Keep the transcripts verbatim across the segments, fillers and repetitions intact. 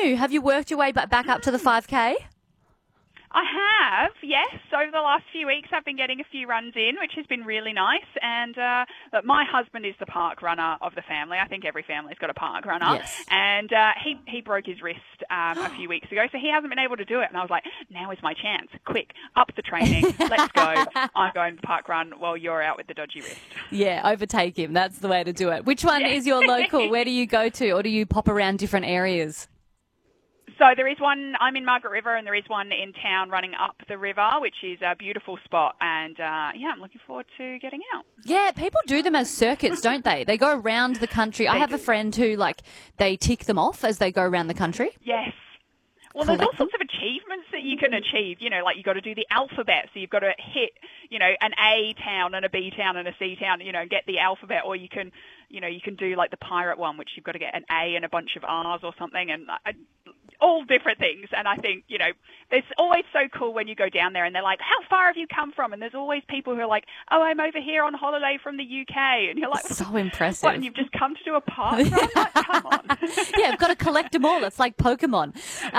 you? Have you worked your way ba- back up to the five K? I have, yes. Over the last few weeks, I've been getting a few runs in, which has been really nice. And uh, look, my husband is the park runner of the family. I think every family's got a park runner. Yes. And uh, he he broke his wrist um, a few weeks ago, so he hasn't been able to do it. And I was like, now is my chance. Quick, up the training. Let's go. I'm going to park run while you're out with the dodgy wrist. Yeah, overtake him. That's the way to do it. Which one Yeah. is your local? Where do you go to, or do you pop around different areas? So there is one, I'm in Margaret River, and there is one in town running up the river, which is a beautiful spot. And, uh, yeah, I'm looking forward to getting out. Yeah, people do them as circuits, don't they? They go around the country. I have a friend who, like, they tick them off as they go around the country. Yes. Well, there's all sorts of achievements that you can achieve. You know, like you've got to do the alphabet. So you've got to hit, you know, an A town and a B town and a C town, you know, and get the alphabet. Or you can, you know, you can do like the pirate one, which you've got to get an A and a bunch of R's or something. And uh, all different things. And I think, you know, it's always so cool when you go down there and they're like, how far have you come from? And there's always people who are like, oh, I'm over here on holiday from the U K. And you're like, so impressive. What, and you've just come to do a park run? Like, come on. Yeah, I've got to collect them all. It's like Pokemon.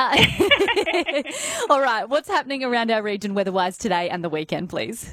Uh, all right, what's happening around our region weather-wise today and the weekend, please?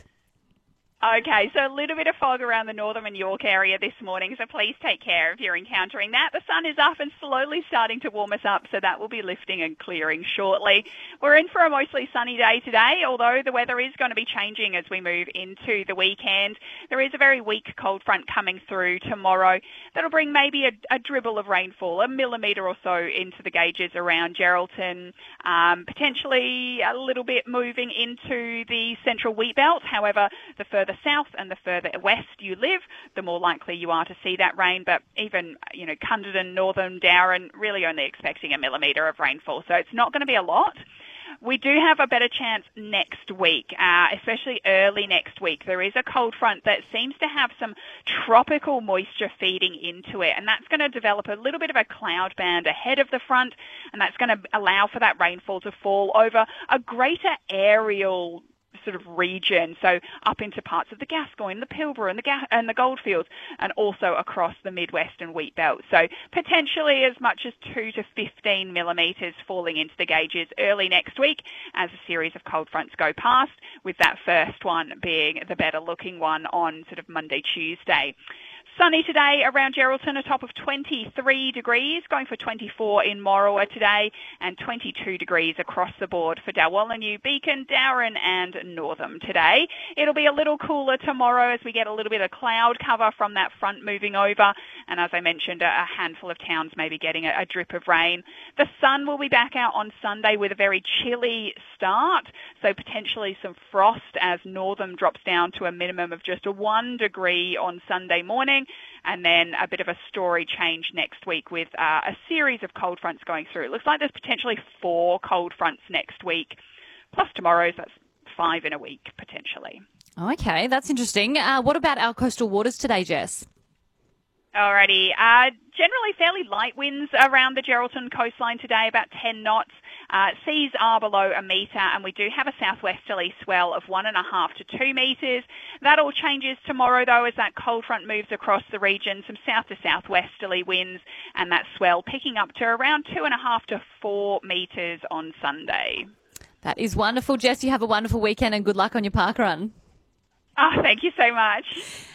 Okay, so a little bit of fog around the northern and York area this morning, so please take care if you're encountering that. The sun is up and slowly starting to warm us up, so that will be lifting and clearing shortly. We're in for a mostly sunny day today, although the weather is going to be changing as we move into the weekend. There is a very weak cold front coming through tomorrow. That'll bring maybe a, a dribble of rainfall, a millimetre or so into the gauges around Geraldton, um, potentially a little bit moving into the central wheat belt. However, the further south and the further west you live, the more likely you are to see that rain. But even, you know, Cunderdin, Northern, Darren, really only expecting a millimetre of rainfall. So it's not going to be a lot. We do have a better chance next week, uh, especially early next week. There is a cold front that seems to have some tropical moisture feeding into it, and that's going to develop a little bit of a cloud band ahead of the front, and that's going to allow for that rainfall to fall over a greater aerial sort of region, so up into parts of the Gascoyne, the Pilbara and the Ga- and the Goldfields, and also across the Midwest and Wheat Belt. So potentially as much as two to fifteen millimetres falling into the gauges early next week as a series of cold fronts go past, with that first one being the better looking one on sort of Monday, Tuesday. Sunny today around Geraldton, a top of twenty-three degrees, going for twenty-four in Morawa today, and twenty-two degrees across the board for Dalwallinu, Beacon, Darren and Northam today. It'll be a little cooler tomorrow as we get a little bit of cloud cover from that front moving over, and as I mentioned, a handful of towns may be getting a, a drip of rain. The sun will be back out on Sunday with a very chilly start, so potentially some frost as Northam drops down to a minimum of just a one degree on Sunday morning. And then a bit of a story change next week with uh, a series of cold fronts going through. It looks like there's potentially four cold fronts next week, plus tomorrow's, that's five in a week potentially. Okay, that's interesting. Uh, what about our coastal waters today, Jess? Alrighty. Uh, generally fairly light winds around the Geraldton coastline today, about ten knots. Uh, seas are below a metre, and we do have a southwesterly swell of one and a half to two metres. That all changes tomorrow, though, as that cold front moves across the region. Some south to southwesterly winds, and that swell picking up to around two and a half to four metres on Sunday. That is wonderful, Jess. You have a wonderful weekend, and good luck on your park run. Oh, thank you so much.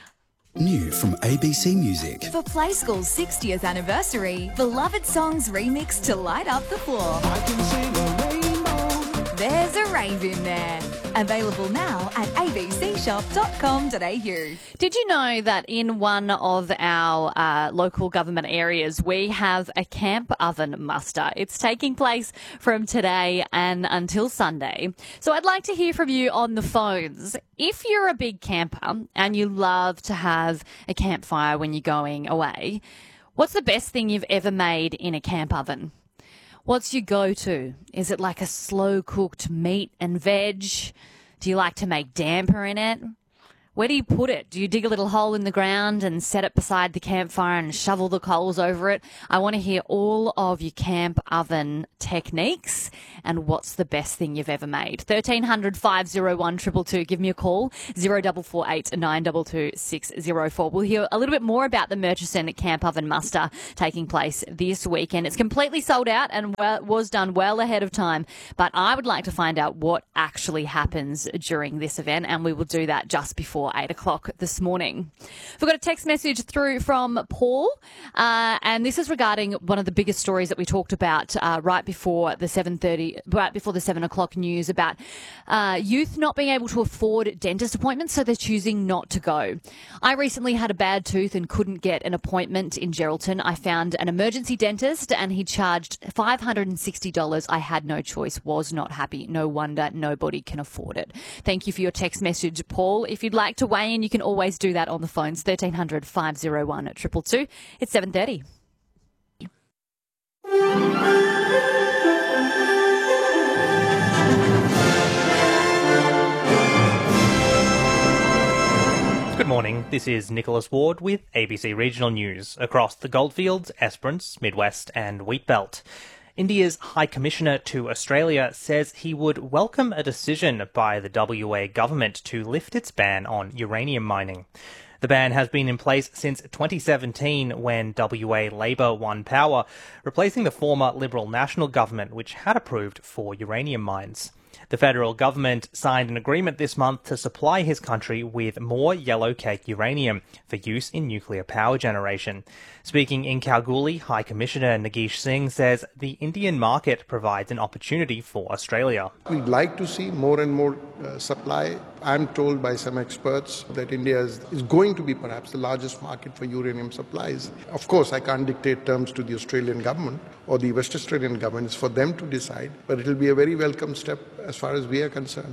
New from A B C Music. For Play School's sixtieth anniversary, beloved songs remixed to light up the floor. I can see the rainbow. There's a rave in there. Available now at a b c shop dot com dot a u. Did you know that in one of our uh, local government areas we have a camp oven muster? It's taking place from today and until Sunday. So I'd like to hear from you on the phones. If you're a big camper and you love to have a campfire when you're going away, what's the best thing you've ever made in a camp oven? What's your go-to? Is it like a slow-cooked meat and veg? Do you like to make damper in it? Where do you put it? Do you dig a little hole in the ground and set it beside the campfire and shovel the coals over it? I want to hear all of your camp oven techniques and what's the best thing you've ever made? thirteen hundred, five oh one, two two two. Give me a call, zero four four eight, nine two two, six zero four. We'll hear a little bit more about the Murchison Camp Oven Muster taking place this weekend. It's completely sold out and was done well ahead of time, but I would like to find out what actually happens during this event, and we will do that just before eight o'clock this morning. We've got a text message through from Paul, uh, and this is regarding one of the biggest stories that we talked about uh, right before the seven thirty, right before the seven o'clock news about uh, youth not being able to afford dentist appointments, so they're choosing not to go. I recently had a bad tooth and couldn't get an appointment in Geraldton. I found an emergency dentist and he charged five hundred sixty dollars. I had no choice, was not happy. No wonder nobody can afford it. Thank you for your text message, Paul. If you'd like to weigh in, you can always do that on the phones, thirteen hundred, five oh one, two two two. It's seven thirty. Good morning, this is Nicholas Ward with A B C Regional News across the Goldfields, Esperance, Midwest and Wheatbelt. India's High Commissioner to Australia says he would welcome a decision by the W A government to lift its ban on uranium mining. The ban has been in place since twenty seventeen when W A Labor won power, replacing the former Liberal National government which had approved four uranium mines. The federal government signed an agreement this month to supply his country with more yellow cake uranium for use in nuclear power generation. Speaking in Kalgoorlie, High Commissioner Nagesh Singh says the Indian market provides an opportunity for Australia. We'd like to see more and more uh, supply. I'm told by some experts that India is, is going to be perhaps the largest market for uranium supplies. Of course, I can't dictate terms to the Australian government or the West Australian government. It's for them to decide, but it'll be a very welcome step as far as we are concerned.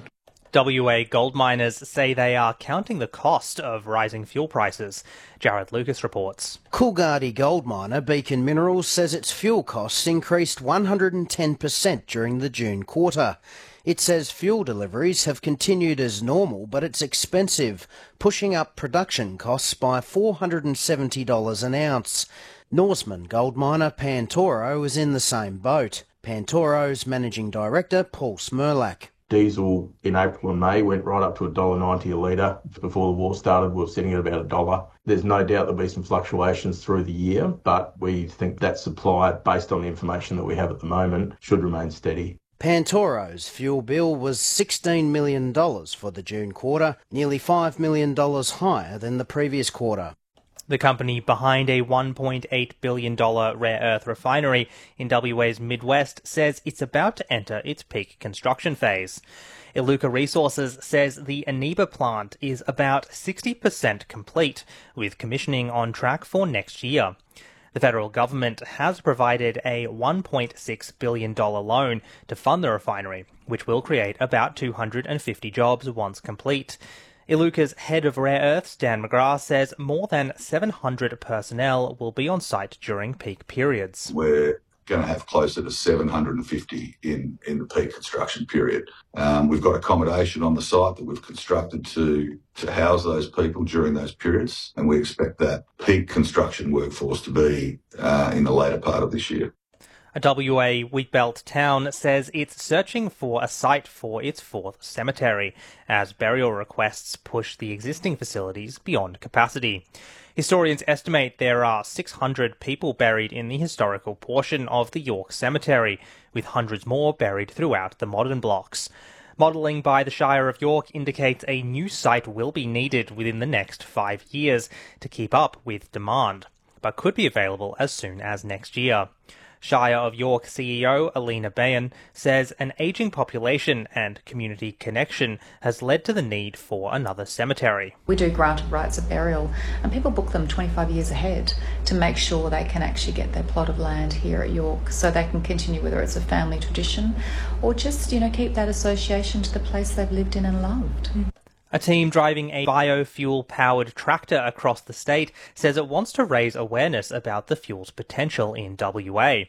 W A gold miners say they are counting the cost of rising fuel prices. Jared Lucas reports. Coolgardie gold miner Beacon Minerals says its fuel costs increased one hundred ten percent during the June quarter. It says fuel deliveries have continued as normal, but it's expensive, pushing up production costs by four hundred seventy dollars an ounce. Norseman gold miner Pantoro is in the same boat. Pantoro's managing director Paul Smerlak. Diesel in April and May went right up to one dollar ninety a litre. Before the war started, we were sitting at about a dollar. There's no doubt there'll be some fluctuations through the year, but we think that supply, based on the information that we have at the moment, should remain steady. Pantoro's fuel bill was sixteen million dollars for the June quarter, nearly five million dollars higher than the previous quarter. The company behind a one point eight billion dollars rare earth refinery in W A's Midwest says it's about to enter its peak construction phase. Iluka Resources says the Aniba plant is about sixty percent complete, with commissioning on track for next year. The federal government has provided a one point six billion dollars loan to fund the refinery, which will create about two hundred fifty jobs once complete. Iluka's head of rare earths, Dan McGrath, says more than seven hundred personnel will be on site during peak periods. We're going to have closer to seven hundred fifty in, in the peak construction period. Um, we've got accommodation on the site that we've constructed to, to house those people during those periods, and we expect that peak construction workforce to be uh, in the later part of this year. A W A Wheatbelt town says it's searching for a site for its fourth cemetery, as burial requests push the existing facilities beyond capacity. Historians estimate there are six hundred people buried in the historical portion of the York Cemetery, with hundreds more buried throughout the modern blocks. Modelling by the Shire of York indicates a new site will be needed within the next five years to keep up with demand, but could be available as soon as next year. Shire of York C E O Alina Bayan says an ageing population and community connection has led to the need for another cemetery. We do granted rights of burial, and people book them twenty-five years ahead to make sure they can actually get their plot of land here at York, so they can continue, whether it's a family tradition or just, you know, keep that association to the place they've lived in and loved. A team driving a biofuel-powered tractor across the state says it wants to raise awareness about the fuel's potential in W A.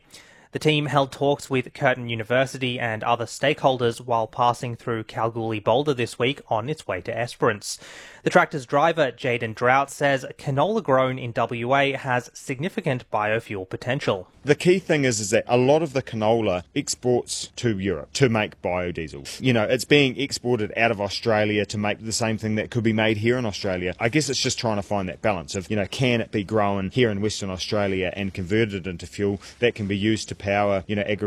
The team held talks with Curtin University and other stakeholders while passing through Kalgoorlie Boulder this week on its way to Esperance. The tractor's driver, Jaden Drought, says canola grown in W A has significant biofuel potential. The key thing is, is that a lot of the canola exports to Europe to make biodiesel. You know, it's being exported out of Australia to make the same thing that could be made here in Australia. I guess it's just trying to find that balance of, you know, can it be grown here in Western Australia and converted into fuel that can be used to power, you know, agriculture